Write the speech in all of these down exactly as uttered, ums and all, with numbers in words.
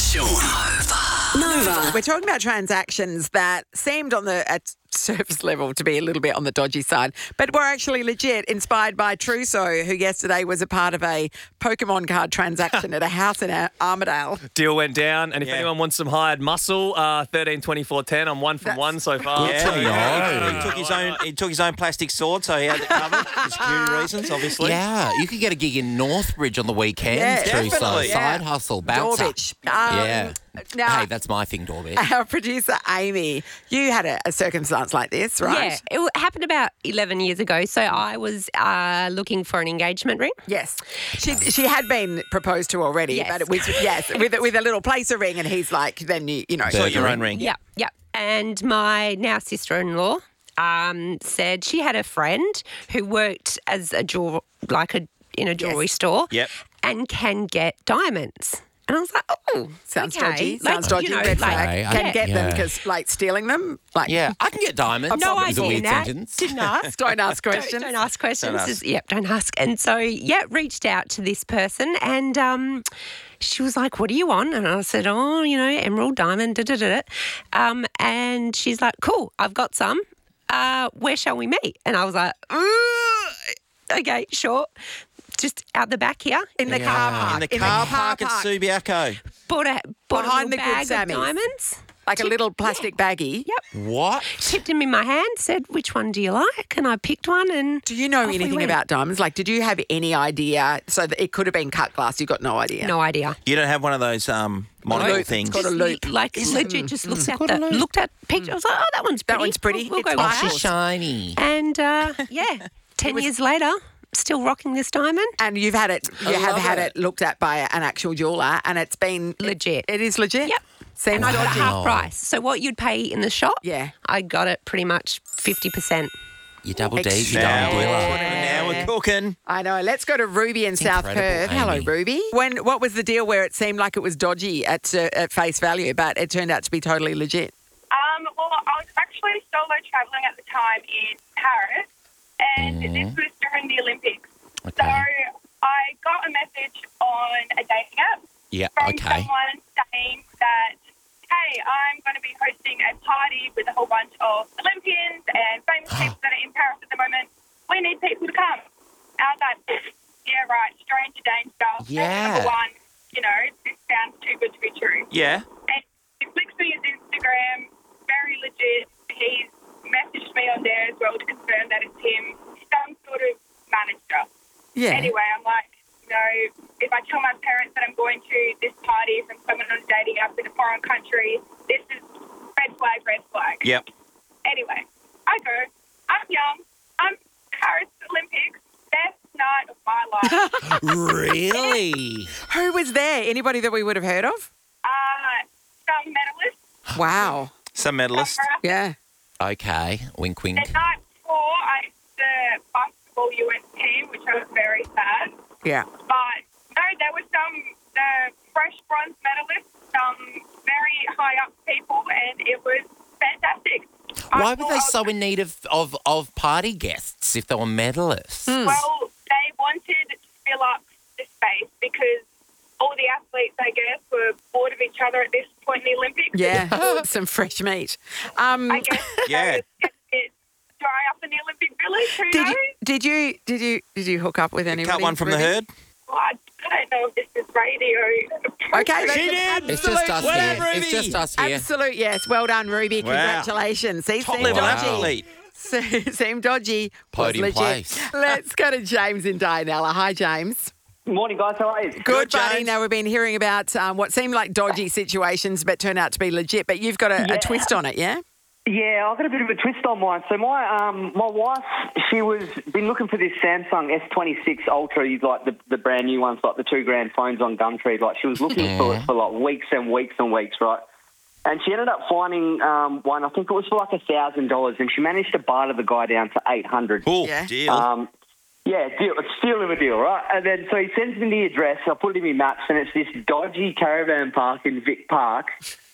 Sean. Nova. We're talking about transactions that seemed on the at surface level to be a little bit on the dodgy side, but were actually legit, inspired by Truso, who yesterday was a part of a Pokemon card transaction at a house in Ar- Armidale. Deal went down, and if Yeah. anyone wants some hired muscle, uh, thirteen, twenty-four, ten. I'm one from That's- one so far. Yeah, So, he, yeah. he took his own. He took his own plastic sword, so he had it covered for security reasons, obviously. Yeah, you could get a gig in Northbridge on the weekend, Yeah, Teresa. definitely. Side Yeah. hustle, bouncer. Dorvich. Um, yeah. Now, Hey, that's my thing, Dorvich. our producer, Amy, you had a, a circumstance like this, right? Yeah, it w- happened about eleven years ago. So I was uh, looking for an engagement ring. Yes. She she had been proposed to already, Yes. but it was, yes, with, with a little placer ring, and he's like, then you, you know. Got your own ring. Yep, yep. And my now sister-in-law um, said she had a friend who worked as a jewel, like a in a jewelry store, Yep. and can get diamonds. And I was like, oh, Sounds okay. dodgy. Like, Sounds dodgy. you know, Red like, flag. Okay, I- Can get them yeah. because, like, stealing them. Like, Yeah, I can get diamonds. No, I It's a didn't. weird That. sentence. Didn't ask. Don't ask questions. Don't, don't ask questions. Don't ask. Just- yep, don't ask. And so, yeah, reached out to this person, and um, she was like, "What do you want?" And I said, "Oh, you know, emerald, diamond, da da da." da." Um, and she's like, "Cool, I've got some. Uh, where shall we meet?" And I was like, "Ooh, okay, sure." Just out the back here. In the Yeah. car park. In the car park at Subiaco. Bought a bought Behind a the little Good bag of Sammy's. diamonds. Like a little plastic baggie. Yep. What? Tipped them in my hand. Said, "Which one do you like?" And I picked one. And Do you know off we anything went. about diamonds? Like, did you have any idea? So that it could have been cut glass. You got no idea. No idea. You don't have one of those um, monocle loop. things. It's got a loop. Like legit, just looked at the looked at picture. I was like, "Oh, that one's pretty. That one's pretty. We'll, we'll It's go with fine. that." She's shiny. And uh, yeah, ten years later, still rocking this diamond. And you've had it. You I have love had it. it looked at by an actual jeweler, and it's been Legit. It is legit. Yep. Seems And I got it dodgy. half price. So what you'd pay in the shop, Yeah. I got it pretty much fifty percent. You double D's, you Now, double dealer. now we're cooking. I know. Let's go to Ruby in South incredible, Perth. Hello, Amy. Ruby. When what was the deal where it seemed like it was dodgy at uh, at face value, but it turned out to be totally legit? Um, well, I was actually solo travelling at the time in Paris, and this was during the Olympics. So Okay. I got a message on a dating app Yeah, from okay. someone saying that, hey, I'm going to be hosting a party with a whole bunch of Olympians and famous people that are in Paris at the moment. We need people to come. I was like, yeah, right, stranger danger. Yeah. Number one, you know, this sounds too good to be true. Yeah. And he flicks me his Instagram, very legit. He's messaged me on there as well to confirm that it's him, some sort of manager. Yeah. Anyway, I'm like, no, if I tell my parents that I'm going to this party from someone on a dating app in a foreign country, this is red flag, red flag. Yep. Anyway, I go, I'm young, I'm Paris Olympics, best night of my life. Really? Who was there? Anybody that we would have heard of? uh, some medalists. Wow. Some medalist. From Yeah. Okay. Wink, wink. The night before, I the basketball U S team, which I was very sad. Yeah. But no, there were some the fresh bronze medalists, some very high up people, and it was fantastic. I Why were thought they I was- so in need of, of, of party guests if they were medalists? Well, they wanted to fill up the space because all the athletes, I guess, were bored of each other at this point in the Olympics. Yeah. Some fresh meat. Um, I guess Yeah. they just get a bit dry up in the Olympic Village. Who did knows? you did you did you did you hook up with anybody? Cut one from the Ruby? herd. Well, I I don't know if this is radio. Okay, that's She an did. It's just us Well here. done, It's Ruby. just us here. Absolute yes. Well done, Ruby. Wow. Congratulations. See, Top seemed level Wow. athlete. dodgy. Seemed dodgy. was Podium legit. place. Let's go to James in Dianella. Hi, James. Morning, guys. How are you? Good, Good, buddy. James. Now, we've been hearing about um, what seemed like dodgy situations but turned out to be legit, but you've got a, a Yeah. twist on it, yeah? Yeah, I've got a bit of a twist on mine. So my um my wife, she was been looking for this Samsung S twenty-six Ultra, like the, the brand new ones, like the two grand phones on Gumtree. Like she was looking for it for like weeks and weeks and weeks, right? And she ended up finding um, one. I think it was for like a thousand dollars, and she managed to barter the guy down to eight hundred. Oh, Yeah. deal. Um, yeah, deal. It's still of a deal, right? And then so he sends me the address. I put it in my maps, and it's this dodgy caravan park in Vic Park.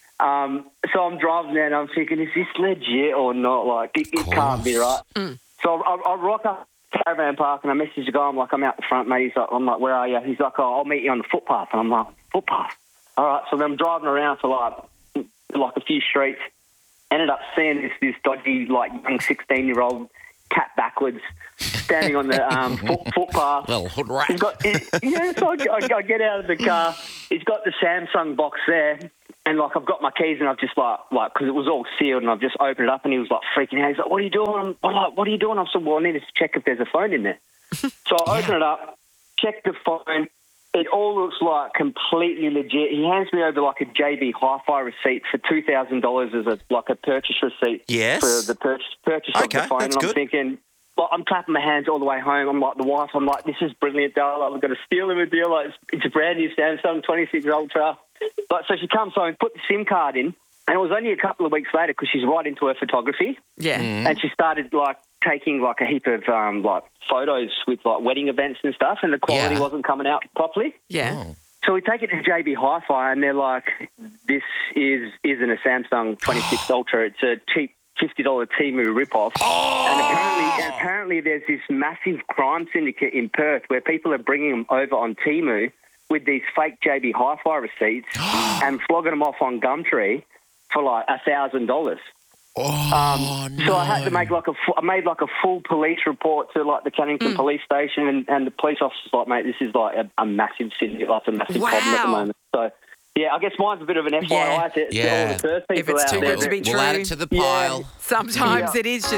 Um, so I'm driving there, and I'm thinking, is this legit or not? Like, it, it can't be, right? So I, I, I rock up to the caravan park, and I message the guy. I'm like, I'm out the front, mate. He's like, I'm like, where are you? He's like, oh, I'll meet you on the footpath. And I'm like, footpath? All right, so then I'm driving around for like like a few streets. Ended up seeing this this dodgy like young sixteen year old cat backwards standing on the um, foot, footpath. Little hood rat. He's got, he, yeah, so I, I, I get out of the car. He's got the Samsung box there, and like I've got my keys, and I've just like like because it was all sealed, and I've just opened it up, and he was like freaking out. He's like, "What are you doing?" I'm like, "What are you doing?" I said, "Well, I need to check if there's a phone in there." So I open it up, check the phone. It all looks like completely legit. He hands me over like a J B Hi-Fi receipt for two thousand dollars as a like a purchase receipt Yes. for the purchase purchase Okay, of the phone. that's and I'm good. thinking, like, I'm clapping my hands all the way home. I'm like the wife. I'm like, this is brilliant, darling. Like, we're going to steal him a deal. Like, it's, it's a brand new Samsung twenty-six Ultra. Like, so she comes home, put the SIM card in, and it was only a couple of weeks later because she's right into her photography, Yeah. and she started like taking like a heap of um, like photos with like wedding events and stuff, and the quality Yeah. wasn't coming out properly. Yeah. Oh. So we take it to J B Hi-Fi, and they're like, "This is isn't a Samsung twenty-six Ultra. It's a cheap fifty dollars Temu ripoff." Oh. And apparently, and apparently, there's this massive crime syndicate in Perth where people are bringing them over on Temu with these fake J B Hi-Fi receipts and flogging them off on Gumtree for like a thousand dollars. Oh, no. So I had to make like a fu- I made like a full police report to like the Cannington police station, and, and the police officer's like, "Mate, this is like a, a massive syndicate, like a massive problem at the Wow. moment." So yeah, I guess mine's a bit of an F Y I Yeah. to, to Yeah. all the Perth people If it's out too there. good to be We'll true. add it to the Yeah. pile. Sometimes Yeah. it is just